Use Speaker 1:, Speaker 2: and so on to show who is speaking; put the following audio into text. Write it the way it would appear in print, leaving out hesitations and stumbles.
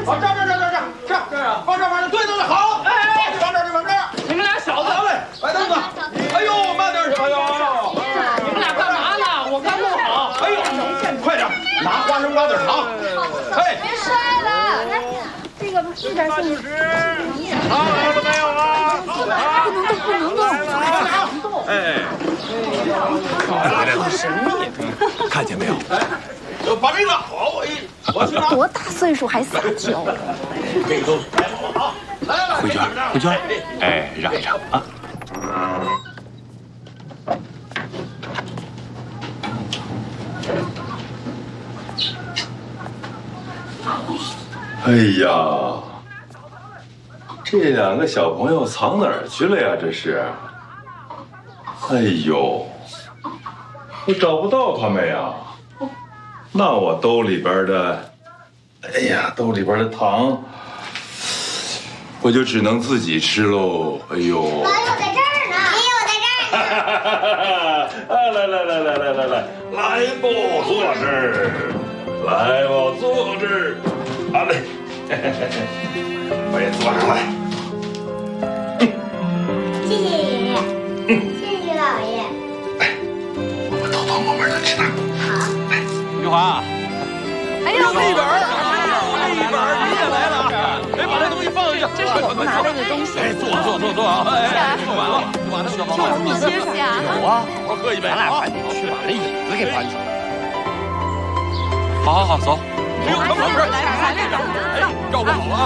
Speaker 1: 往这啊，往这对，好，哎，往这，
Speaker 2: 你们俩小子，
Speaker 1: 好嘞，摆凳子，哎呦，慢点，哎呦，
Speaker 2: 你们俩干嘛呢？我刚弄好，
Speaker 1: 哎呦，快点，拿花生糕点糖，哎，
Speaker 3: 别摔了，来，这个一点送你。
Speaker 1: 好了没有啊？
Speaker 3: 不能动，
Speaker 1: 哎，
Speaker 4: 回来很神秘，看见没有？
Speaker 1: 就把这个好，哎，我去拿。
Speaker 3: 多大岁数还撒娇？
Speaker 1: 这个都摆好了啊！来，
Speaker 4: 慧娟，哎，让一让啊！
Speaker 5: 哎呀，这两个小朋友藏哪儿去了呀？这是。哎呦，我找不到他们呀。那我兜里边的，哎呀，兜里边的糖，我就只能自己吃喽。哎呦，
Speaker 3: 老友在这儿呢，也有在这儿。
Speaker 5: 来吧，坐这儿，来吧，坐这儿。好嘞，我也坐上来。
Speaker 3: 谢谢爷爷，谢谢老爷。
Speaker 5: 我偷偷摸摸的吃呢。
Speaker 3: 好。
Speaker 2: 玉华，
Speaker 3: 哎呦，
Speaker 1: 一本，你也来了，哎，把这东西放下。
Speaker 3: 这是我们拿来的东西。
Speaker 1: 哎，坐啊！哎，做完了，把那个忙完了。
Speaker 3: 你歇下。
Speaker 4: 有啊，
Speaker 1: 我喝一杯。
Speaker 4: 咱俩赶紧去把那椅子给搬出来。好，走。
Speaker 1: 哎呦，看旁边，哎，绕不好啊。